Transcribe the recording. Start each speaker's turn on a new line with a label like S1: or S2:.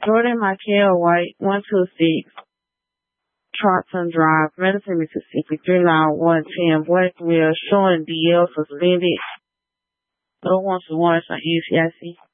S1: Jordan Michael White, 126 Trotson Drive, Madison, Mississippi, 39110, Blakeville, showing DL suspended. No one to warrants on NCIC.